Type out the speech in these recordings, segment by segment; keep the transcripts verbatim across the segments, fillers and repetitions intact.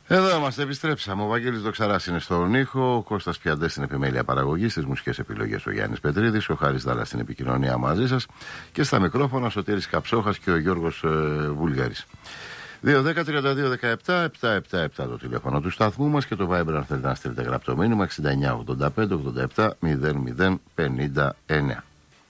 Εδώ είμαστε, επιστρέψαμε. Ο Βαγγέλης Δοξαράς είναι στον ήχο, ο Κώστας Πιαντές στην επιμέλεια παραγωγής, στις μουσικές επιλογές ο Γιάννης Πετρίδης, ο Χάρης Δάλλας στην επικοινωνία μαζί σας και στα μικρόφωνα ο Σωτήρης Καψόχας και ο Γιώργος ε, Βουλγαρής. δύο δέκα τριάντα δύο δεκαεπτά επτακόσια εβδομήντα επτά το τηλέφωνο του σταθμού μας και το Viber αν θέλετε να στείλετε γραπτό μήνυμα εξήντα εννιά ογδόντα πέντε ογδόντα επτά μηδέν μηδέν πενήντα εννιά.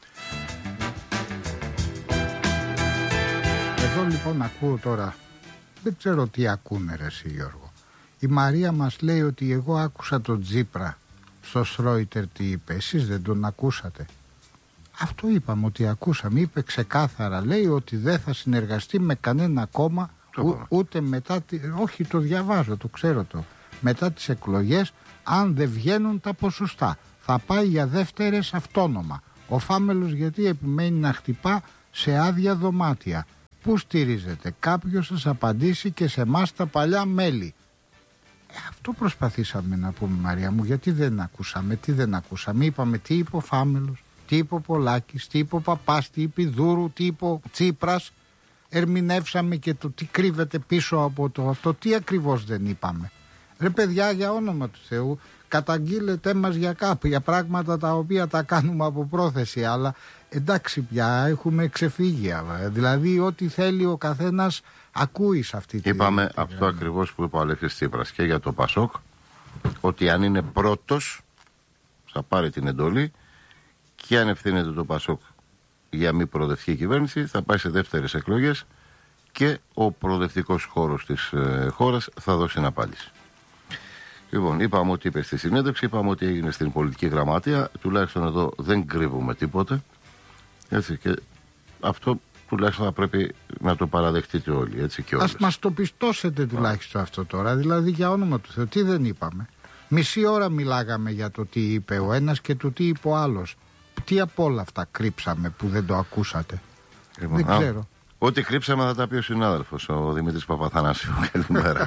Εδώ λοιπόν ακούω τώρα, δεν ξέρω τι ακούνε ρε εσύ Γιώργο. Η Μαρία μας λέει ότι εγώ άκουσα τον Τζίπρα στο Σρόιτερ τι είπε, εσείς δεν τον ακούσατε? Αυτό είπαμε ότι ακούσαμε, είπε ξεκάθαρα, λέει ότι δεν θα συνεργαστεί με κανένα κόμμα ού, ούτε μετά, τη, όχι το διαβάζω, το ξέρω το, μετά τις εκλογές αν δεν βγαίνουν τα ποσοστά. Θα πάει για δεύτερες αυτόνομα. Ο Φάμελος γιατί επιμένει να χτυπά σε άδεια δωμάτια. Πού στηρίζετε? Κάποιος σας απαντήσει και σε εμάς τα παλιά μέλη. Ε, αυτό προσπαθήσαμε να πούμε Μαρία μου, γιατί δεν ακούσαμε, τι δεν ακούσαμε. Είπαμε τι είπε ο Φάμελος, τι είπε ο Πολάκης, τι είπε ο Παπάς, τι είπε Δούρου, τι είπε ο Τσίπρας. Ερμηνεύσαμε και το τι κρύβεται πίσω από το αυτό, τι ακριβώς δεν είπαμε. Ρε παιδιά, για όνομα του Θεού, καταγγείλετε μας για κάπου, για πράγματα τα οποία τα κάνουμε από πρόθεση, αλλά εντάξει πια έχουμε ξεφύγει. Δηλαδή ό,τι θέλει ο καθένας ακούει σε αυτή τη Είπαμε τη αυτό ακριβώς που είπε ο Αλέξης Τσίπρας και για το Πασόκ, ότι αν είναι πρώτος θα πάρει την εντολή και αν ευθύνεται το Πασόκ για μη προοδευτική κυβέρνηση θα πάει σε δεύτερες εκλογές και ο προοδευτικός χώρος της ε, χώρας θα δώσει την απάντηση. Λοιπόν, είπαμε ότι είπε στη συνέντευξη, είπαμε ότι έγινε στην πολιτική γραμματεία, τουλάχιστον εδώ δεν κρύβουμε τίποτε. Έτσι, και αυτό τουλάχιστον θα πρέπει να το παραδεχτείτε όλοι, έτσι και όλες. Ας μας το πιστώσετε τουλάχιστον Α. αυτό τώρα, δηλαδή για όνομα του Θεού, τι δεν είπαμε. Μισή ώρα μιλάγαμε για το τι είπε ο ένας και το τι είπε ο άλλος. Τι από όλα αυτά κρύψαμε που δεν το ακούσατε? Λοιπόν, δεν ξέρω. Α, ό,τι κρύψαμε θα τα πει ο συνάδελφος, ο Δημήτρης Παπαθανάσιου. Καλημέρα.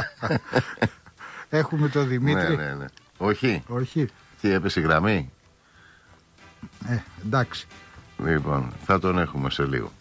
Έχουμε το Δημήτρη. Ναι, ναι, ναι. Όχι. Όχι. Τι έπεσε η γραμμή? Ε, εντάξει. Λοιπόν, θα τον έχουμε σε λίγο.